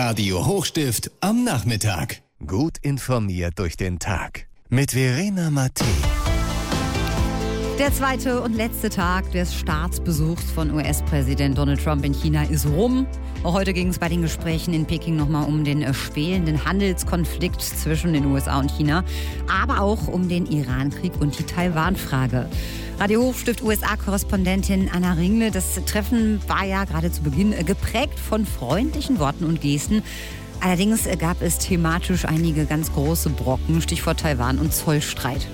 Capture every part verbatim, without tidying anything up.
Radio Hochstift am Nachmittag. Gut informiert durch den Tag. Mit Verena Mattei. Der zweite und letzte Tag des Staatsbesuchs von U S-Präsident Donald Trump in China ist rum. Heute ging es bei den Gesprächen in Peking nochmal um den schwelenden Handelskonflikt zwischen den U S A und China, aber auch um den Iran-Krieg und die Taiwan-Frage. Radio Hochstift U S A-Korrespondentin Anna Ringle. Das Treffen war ja gerade zu Beginn geprägt von freundlichen Worten und Gesten. Allerdings gab es thematisch einige ganz große Brocken, Stichwort Taiwan und Zollstreit.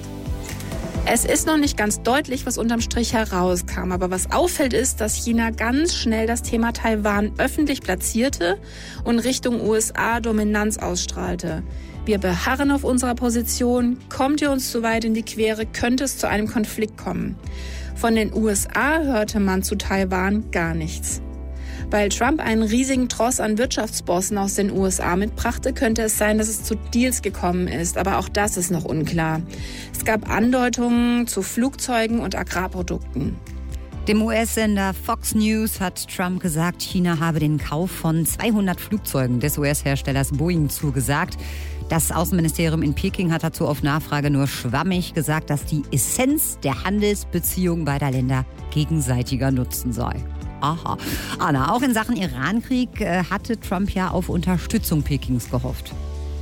Es ist noch nicht ganz deutlich, was unterm Strich herauskam. Aber was auffällt, ist, dass China ganz schnell das Thema Taiwan öffentlich platzierte und Richtung U S A Dominanz ausstrahlte. Wir beharren auf unserer Position. Kommt ihr uns zu weit in die Quere, könnte es zu einem Konflikt kommen. Von den U S A hörte man zu Taiwan gar nichts. Weil Trump einen riesigen Tross an Wirtschaftsbossen aus den U S A mitbrachte, könnte es sein, dass es zu Deals gekommen ist. Aber auch das ist noch unklar. Es gab Andeutungen zu Flugzeugen und Agrarprodukten. Dem U S-Sender Fox News hat Trump gesagt, China habe den Kauf von zweihundert Flugzeugen des U S-Herstellers Boeing zugesagt. Das Außenministerium in Peking hat dazu auf Nachfrage nur schwammig gesagt, dass die Essenz der Handelsbeziehungen beider Länder gegenseitiger Nutzen sei. Aha. Anna, auch in Sachen Iran-Krieg äh, hatte Trump ja auf Unterstützung Pekings gehofft.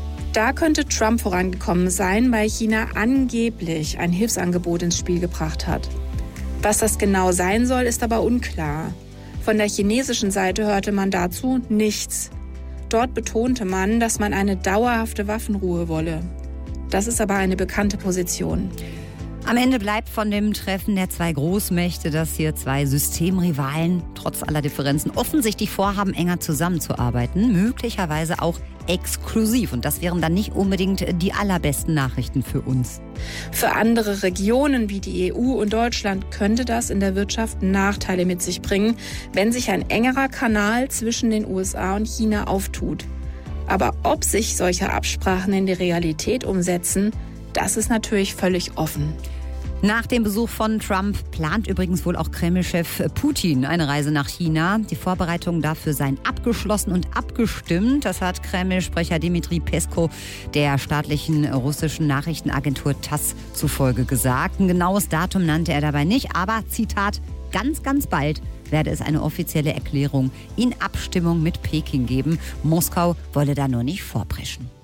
Da könnte Trump vorangekommen sein, weil China angeblich ein Hilfsangebot ins Spiel gebracht hat. Was das genau sein soll, ist aber unklar. Von der chinesischen Seite hörte man dazu nichts. Dort betonte man, dass man eine dauerhafte Waffenruhe wolle. Das ist aber eine bekannte Position. Am Ende bleibt von dem Treffen der zwei Großmächte, dass hier zwei Systemrivalen trotz aller Differenzen offensichtlich vorhaben, enger zusammenzuarbeiten, möglicherweise auch exklusiv. Und das wären dann nicht unbedingt die allerbesten Nachrichten für uns. Für andere Regionen wie die E U und Deutschland könnte das in der Wirtschaft Nachteile mit sich bringen, wenn sich ein engerer Kanal zwischen den U S A und China auftut. Aber ob sich solche Absprachen in die Realität umsetzen, das ist natürlich völlig offen. Nach dem Besuch von Trump plant übrigens wohl auch Kreml-Chef Putin eine Reise nach China. Die Vorbereitungen dafür seien abgeschlossen und abgestimmt. Das hat Kreml-Sprecher Dmitri Peskov der staatlichen russischen Nachrichtenagentur TASS zufolge gesagt. Ein genaues Datum nannte er dabei nicht, aber Zitat, ganz, ganz bald werde es eine offizielle Erklärung in Abstimmung mit Peking geben. Moskau wolle da nur nicht vorpreschen.